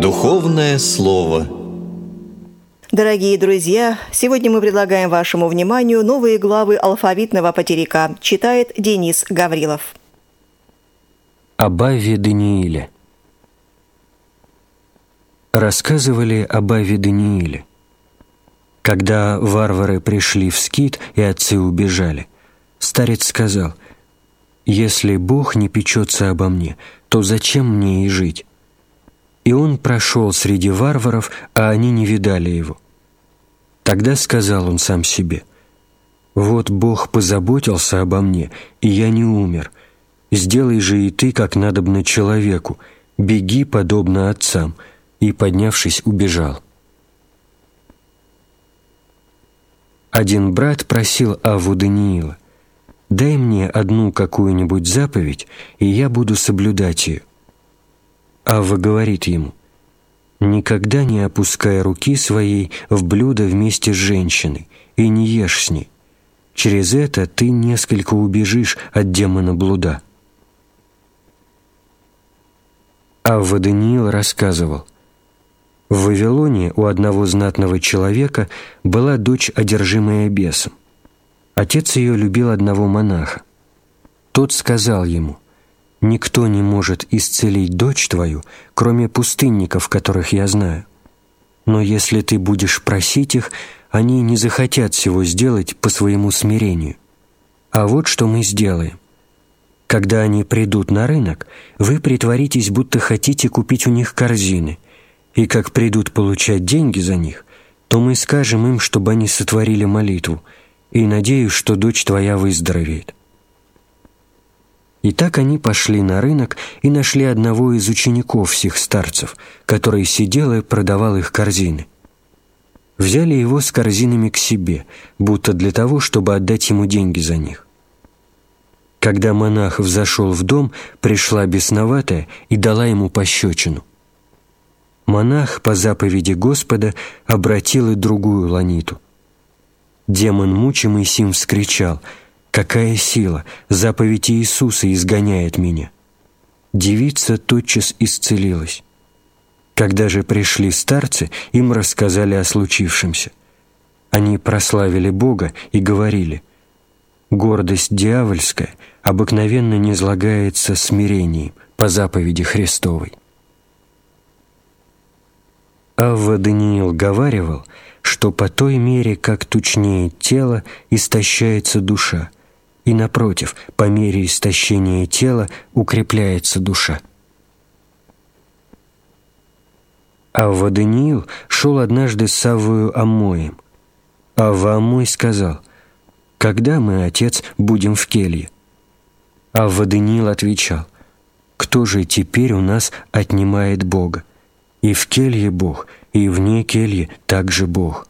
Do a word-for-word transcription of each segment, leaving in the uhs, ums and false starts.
Духовное слово. Дорогие друзья, сегодня мы предлагаем вашему вниманию новые главы алфавитного потеряка. Читает Денис Гаврилов. Об Авве Данииле. Рассказывали об Авве Данииле. Когда варвары пришли в Скит и отцы убежали, старец сказал: «Если Бог не печется обо мне, то зачем мне и жить?» И он прошел среди варваров, а они не видали его. Тогда сказал он сам себе: «Вот Бог позаботился обо мне, и я не умер. Сделай же и ты, как надобно человеку, беги, подобно отцам», и, поднявшись, убежал. Один брат просил Авву Даниила: «Дай мне одну какую-нибудь заповедь, и я буду соблюдать ее». Авва говорит ему: «Никогда не опускай руки своей в блюдо вместе с женщиной и не ешь с ней. Через это ты несколько убежишь от демона блуда». Авва Даниил рассказывал: в Вавилоне у одного знатного человека была дочь, одержимая бесом. Отец ее любил одного монаха. Тот сказал ему: «Никто не может исцелить дочь твою, кроме пустынников, которых я знаю. Но если ты будешь просить их, они не захотят всего сделать по своему смирению. А вот что мы сделаем. Когда они придут на рынок, вы притворитесь, будто хотите купить у них корзины, и как придут получать деньги за них, то мы скажем им, чтобы они сотворили молитву, и надеюсь, что дочь твоя выздоровеет». И так они пошли на рынок и нашли одного из учеников всех старцев, который сидел и продавал их корзины. Взяли его с корзинами к себе, будто для того, чтобы отдать ему деньги за них. Когда монах взошел в дом, пришла бесноватая и дала ему пощечину. Монах по заповеди Господа обратил и другую ланиту. Демон, мучимый сим, вскричал: «Какая сила! Заповедь Иисуса изгоняет меня!» Девица тотчас исцелилась. Когда же пришли старцы, им рассказали о случившемся. Они прославили Бога и говорили: «Гордость дьявольская обыкновенно низлагается смирением по заповеди Христовой». Авва Даниил говаривал, что по той мере, как тучнеет тело, истощается душа, и, напротив, по мере истощения тела укрепляется душа. Авва Даниил шел однажды с Аввою Аммоем. Авва Аммой сказал: «Когда мы, отец, будем в келье?» Авва Даниил отвечал: «Кто же теперь у нас отнимает Бога? И в келье Бог, и вне кельи также Бог».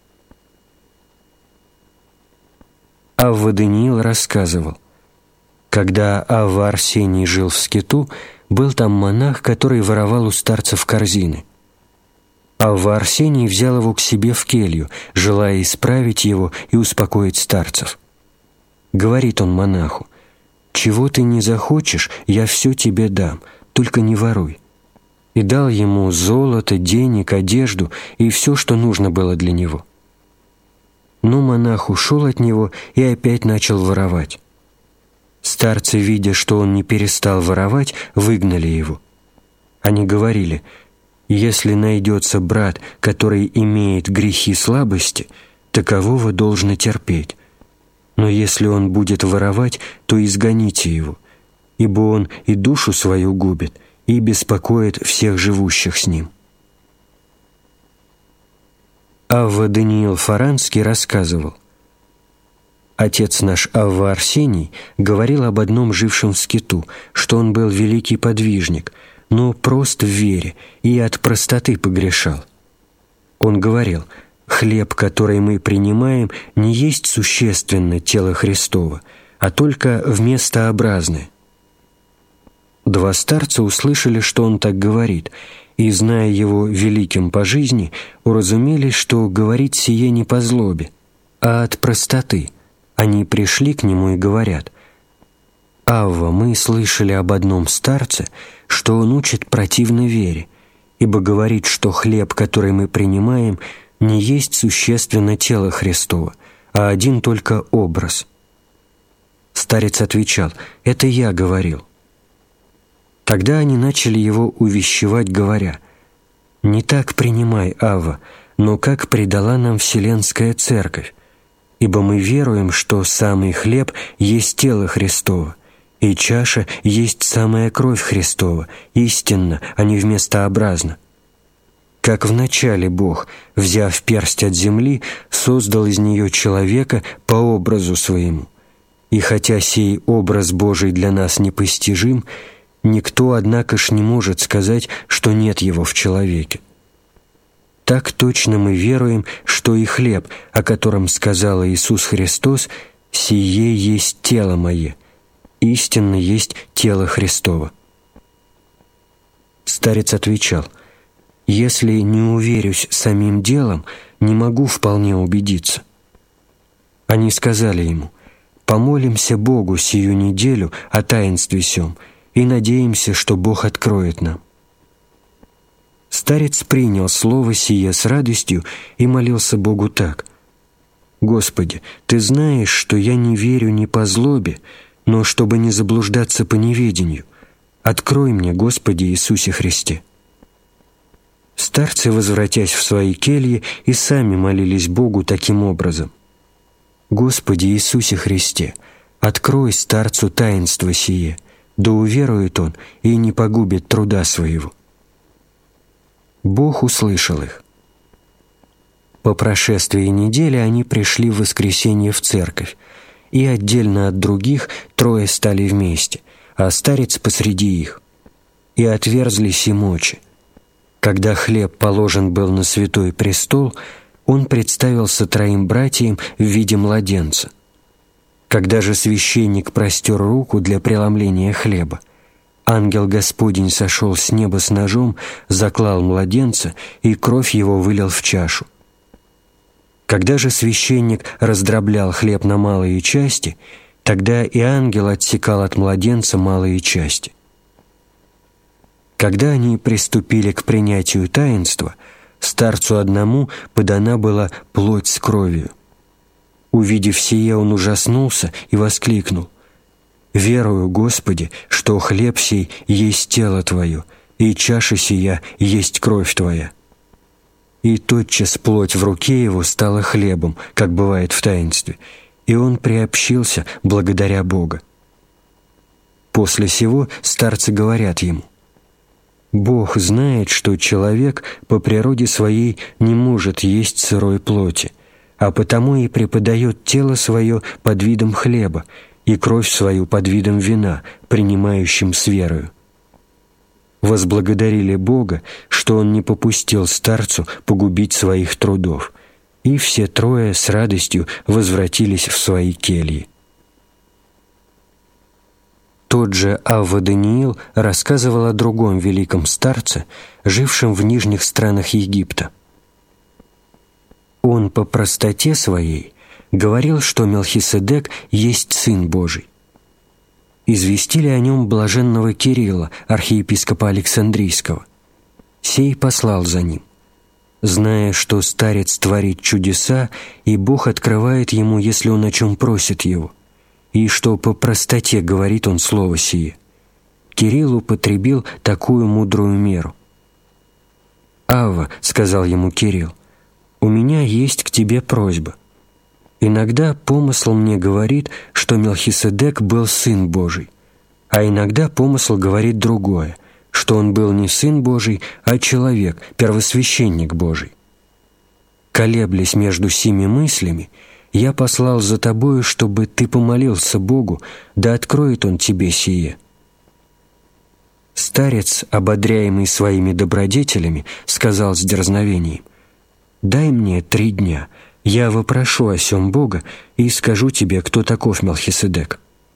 Авва Даниил рассказывал: когда Авва Арсений жил в Скиту, был там монах, который воровал у старцев корзины. Авва Арсений взял его к себе в келью, желая исправить его и успокоить старцев. Говорит он монаху: «Чего ты не захочешь, я все тебе дам, только не воруй». И дал ему золото, денег, одежду и все, что нужно было для него. Но монах ушел от него и опять начал воровать. Старцы, видя, что он не перестал воровать, выгнали его. Они говорили: «Если найдется брат, который имеет грехи слабости, такового должно терпеть. Но если он будет воровать, то изгоните его, ибо он и душу свою губит, и беспокоит всех живущих с ним». Авва Даниил Фаранский рассказывал: отец наш Авва Арсений говорил об одном жившем в Скиту, что он был великий подвижник, но прост в вере и от простоты погрешал. Он говорил: «Хлеб, который мы принимаем, не есть существенно тело Христово, а только вместообразное». Два старца услышали, что он так говорит, и, зная его великим по жизни, уразумели, что говорит сие не по злобе, а от простоты. Они пришли к нему и говорят: «Авва, мы слышали об одном старце, что он учит противно вере, ибо говорит, что хлеб, который мы принимаем, не есть существенно тело Христово, а один только образ». Старец отвечал: «Это я говорил». Тогда они начали его увещевать, говоря: «Не так принимай, Авва, но как предала нам Вселенская Церковь, ибо мы веруем, что самый хлеб есть тело Христово, и чаша есть самая кровь Христова, истинно, а не вместообразно. Как вначале Бог, взяв персть от земли, создал из нее человека по образу своему, и хотя сей образ Божий для нас непостижим, никто, однако ж, не может сказать, что нет его в человеке. Так точно мы веруем, что и хлеб, о котором сказал Иисус Христос, «Сие есть тело мое», истинно есть тело Христово. Старец отвечал: «Если не уверюсь самим делом, не могу вполне убедиться». Они сказали ему: «Помолимся Богу сию неделю о таинстве сем и надеемся, что Бог откроет нам». Старец принял слово сие с радостью и молился Богу так: «Господи, Ты знаешь, что я не верю ни по злобе, но чтобы не заблуждаться по неведению, открой мне, Господи Иисусе Христе». Старцы, возвратясь в свои кельи, и сами молились Богу таким образом: «Господи Иисусе Христе, открой старцу таинство сие, да уверует он и не погубит труда своего». Бог услышал их. По прошествии недели они пришли в воскресенье в церковь, и отдельно от других трое стали вместе, а старец посреди их. И отверзлись им очи. Когда хлеб положен был на святой престол, он представился троим братьям в виде младенца. Когда же священник простер руку для преломления хлеба, ангел Господень сошел с неба с ножом, заклал младенца, и кровь его вылил в чашу. Когда же священник раздроблял хлеб на малые части, тогда и ангел отсекал от младенца малые части. Когда они приступили к принятию таинства, старцу одному подана была плоть с кровью. Увидев сие, он ужаснулся и воскликнул: «Верую, Господи, что хлеб сей есть тело Твое, и чаша сия есть кровь Твоя». И тотчас плоть в руке его стала хлебом, как бывает в таинстве, и он приобщился благодаря Бога. После сего старцы говорят ему: «Бог знает, что человек по природе своей не может есть сырой плоти, а потому и преподает тело свое под видом хлеба и кровь свою под видом вина, принимающим с верою». Возблагодарили Бога, что Он не попустил старцу погубить своих трудов, и все трое с радостью возвратились в свои кельи. Тот же Авва Даниил рассказывал о другом великом старце, жившем в нижних странах Египта. Он по простоте своей говорил, что Мелхиседек есть Сын Божий. Известили о нем блаженного Кирилла, архиепископа Александрийского. Сей послал за ним, зная, что старец творит чудеса, и Бог открывает ему, если он о чем просит его, и что по простоте говорит он слово сие. Кирилл употребил такую мудрую меру. «Авва, — сказал ему Кирилл, — у меня есть к тебе просьба. Иногда помысл мне говорит, что Мелхиседек был Сын Божий, а иногда помысл говорит другое, что он был не Сын Божий, а человек, первосвященник Божий. Колеблясь между сими мыслями, я послал за тобою, чтобы ты помолился Богу, да откроет Он тебе сие». Старец, ободряемый своими добродетелями, сказал с дерзновением: «Дай мне три дня, я вопрошу о сем Бога и скажу тебе, кто таков Мелхиседек».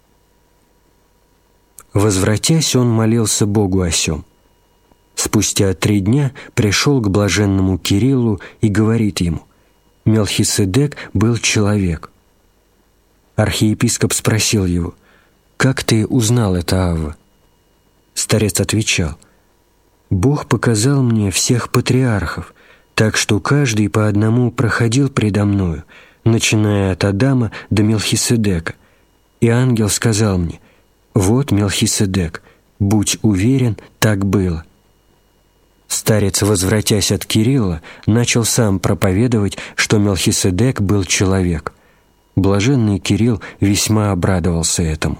Возвратясь, он молился Богу о сем. Спустя три дня пришел к блаженному Кириллу и говорит ему: «Мелхиседек был человек». Архиепископ спросил его: «Как ты узнал это, Авва?» Старец отвечал: Бог показал мне всех патриархов, так что каждый по одному проходил предо мною, начиная от Адама до Мелхиседека. И ангел сказал мне: «Вот Мелхиседек, будь уверен, так было». Старец, возвратясь от Кирилла, начал сам проповедовать, что Мелхиседек был человек. Блаженный Кирилл весьма обрадовался этому.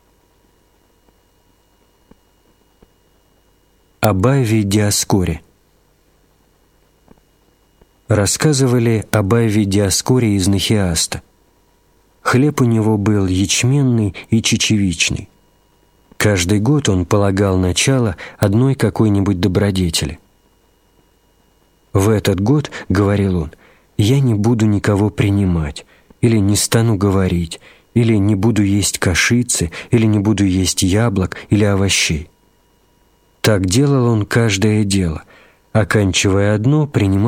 Об Авве Диоскоре. Рассказывали об Авве Диоскоре из Нахиаста. Хлеб у него был ячменный и чечевичный. Каждый год он полагал начало одной какой-нибудь добродетели. «В этот год, — говорил он, — я не буду никого принимать, или не стану говорить, или не буду есть кашицы, или не буду есть яблок или овощей». Так делал он каждое дело, оканчивая одно, принимал